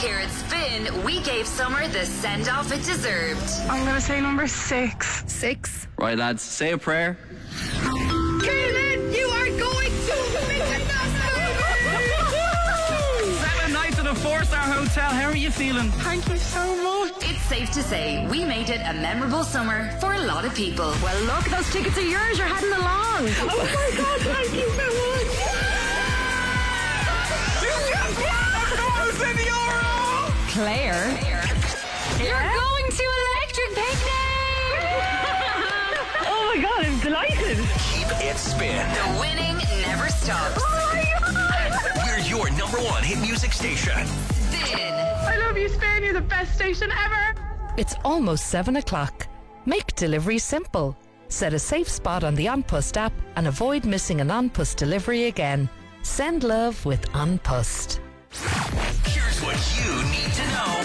Here at Spin, we gave summer the send-off it deserved. I'm going to say number 6. 6. Right, lads, say a prayer. Kaylin, you are going to win the 7 nights at a 4-star hotel. How are you feeling? Thank you so much. It's safe to say we made it a memorable summer for a lot of people. Well, look, those tickets are yours. You're heading along. Oh my God, thank you so much. Claire, you're going to Electric Picnic! Oh my God, I'm delighted. Keep it Spin. The winning never stops. Oh my God. We're your number one hit music station. Spin. I love you, Spain. You're the best station ever. It's almost 7 o'clock. Make delivery simple. Set a safe spot on the OnPost app and avoid missing an OnPost delivery again. Send love with OnPost. Here's what you need to know.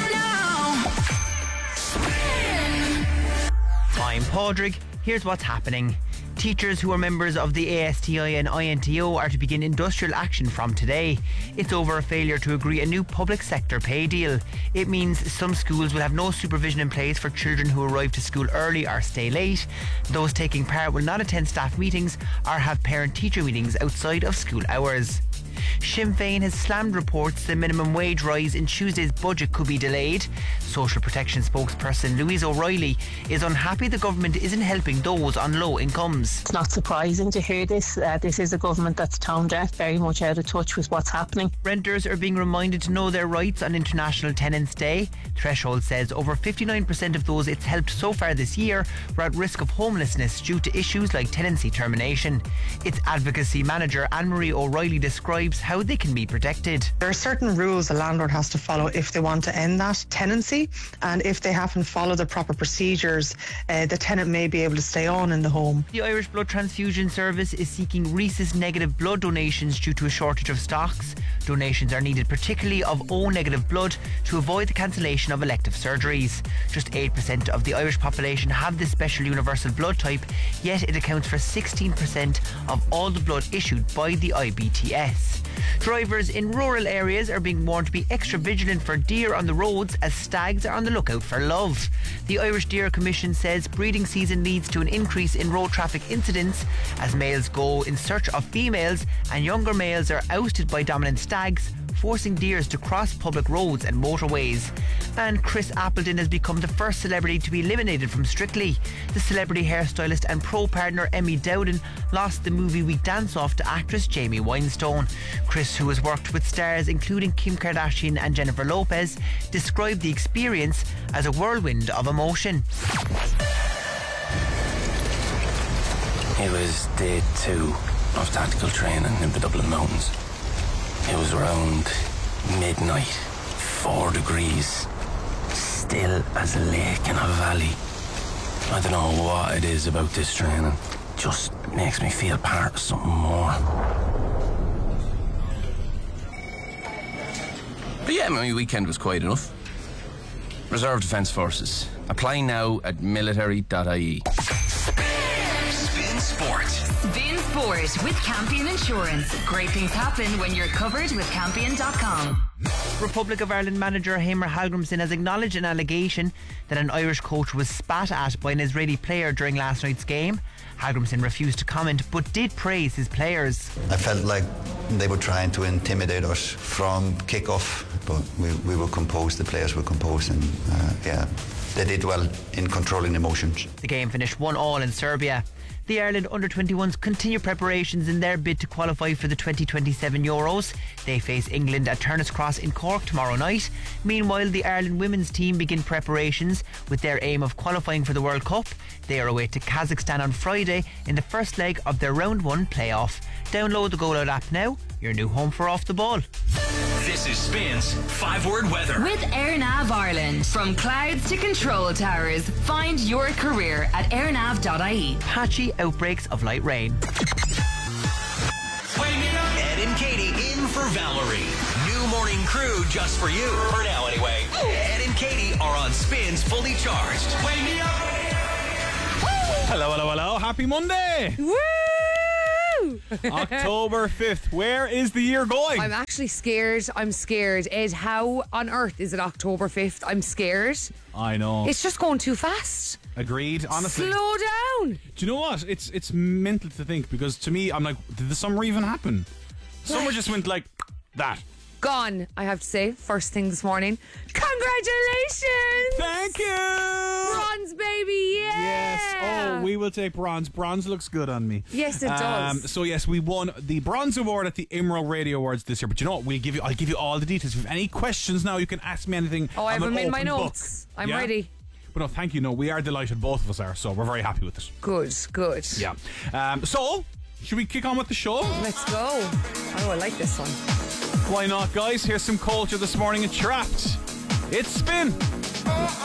I'm Padraig. Here's what's happening. Teachers who are members of the ASTI and INTO are to begin industrial action from today. It's over a failure to agree a new public sector pay deal. It means some schools will have no supervision in place for children who arrive to school early or stay late. Those taking part will not attend staff meetings or have parent-teacher meetings outside of school hours. Sinn Féin has slammed reports the minimum wage rise in Tuesday's budget could be delayed. Social protection spokesperson Louise O'Reilly is unhappy the government isn't helping those on low incomes. It's not surprising to hear this. This is a government that's tone deaf, very much out of touch with what's happening. Renters are being reminded to know their rights on International Tenants' Day. Threshold says over 59% of those it's helped so far this year were at risk of homelessness due to issues like tenancy termination. Its advocacy manager Anne-Marie O'Reilly describes how they can be protected. There are certain rules a landlord has to follow if they want to end that tenancy, and if they haven't followed the proper procedures, the tenant may be able to stay on in the home. The Irish Blood Transfusion Service is seeking rhesus negative blood donations due to a shortage of stocks. Donations are needed particularly of O negative blood to avoid the cancellation of elective surgeries. Just 8% of the Irish population have this special universal blood type, yet it accounts for 16% of all the blood issued by the IBTS. Drivers in rural areas are being warned to be extra vigilant for deer on the roads as stags are on the lookout for love. The Irish Deer Commission says breeding season leads to an increase in road traffic incidents as males go in search of females and younger males are ousted by dominant stags, forcing deers to cross public roads and motorways. And Chris Appleton has become the first celebrity to be eliminated from Strictly. The celebrity hairstylist and pro-partner Emmy Dowden lost the movie Week Dance-Off to actress Jamie Weinstone. Chris, who has worked with stars including Kim Kardashian and Jennifer Lopez, described the experience as a whirlwind of emotion. It was day 2 of tactical training in the Dublin Mountains. It was around midnight, 4 degrees, still as a lake in a valley. I don't know what it is about this training. It just makes me feel part of something more. But yeah, my weekend was quiet enough. Reserve Defence Forces. Apply now at military.ie. Spin Sport. Spin Sport with Campion Insurance. Great things happen when you're covered with Campion.com. Republic of Ireland manager Hamer Hallgrimsson has acknowledged an allegation that an Irish coach was spat at by an Israeli player during last night's game. Hallgrimsson refused to comment but did praise his players. I felt like they were trying to intimidate us from kick-off, but we were composed, the players were composed, and they did well in controlling emotions. The game finished 1-1 in Serbia. The Ireland under-21s continue preparations in their bid to qualify for the 2027 Euros. They face England at Turner's Cross in Cork tomorrow night. Meanwhile, the Ireland women's team begin preparations with their aim of qualifying for the World Cup. They are away to Kazakhstan on Friday in the first leg of their Round 1 playoff. Download the Go Loud app now, your new home for Off the Ball. This is Spin's 5-word weather. With AirNav Ireland. From clouds to control towers, find your career at airnav.ie. Patchy outbreaks of light rain. Ed and Katie in for Valerie. New morning crew just for you. For now, anyway. Ed and Katie are on Spins Fully Charged. Wake me up. Hello. Happy Monday. Woo! October 5th. Where is the year going? I'm actually scared. I'm scared. Ed, how on earth is it October 5th? I'm scared. I know. It's just going too fast. Agreed, honestly. Slow down. Do you know what? It's mental to think, because to me, I'm like, did the summer even happen? Summer just went like that. Gone, I have to say, first thing this morning. Congratulations! Thank you! Bronze, baby, yeah! Yes. Oh, we will take bronze. Bronze looks good on me. Yes, it does. So yes, we won the Bronze Award at the Emerald Radio Awards this year. But you know what? I'll give you all the details. If you have any questions now, you can ask me anything. Oh, I have them in my book. notes. I'm ready. But no, thank you. No, we are delighted. Both of us are. So we're very happy with it. Good. Yeah. So, should we kick on with the show? Let's go. Oh, I like this one. Why not, guys? Here's some culture this morning at Trapped. It's Spin.